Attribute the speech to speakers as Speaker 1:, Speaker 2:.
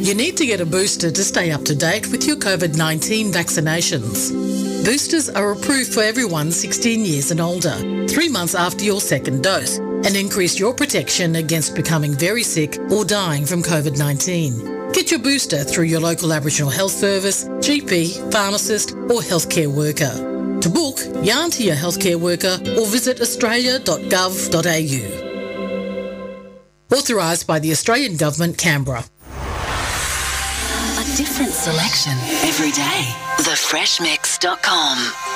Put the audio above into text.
Speaker 1: You need to get a booster to stay up to date with your COVID-19 vaccinations. Boosters are approved for everyone 16 years and older, 3 months after your second dose, and increase your protection against becoming very sick or dying from COVID-19. Get your booster through your local Aboriginal Health Service, GP, pharmacist or healthcare worker. To book, yarn to your healthcare worker or visit australia.gov.au. Authorised by the Australian Government, Canberra.
Speaker 2: A different selection every day. TheFreshMix.com.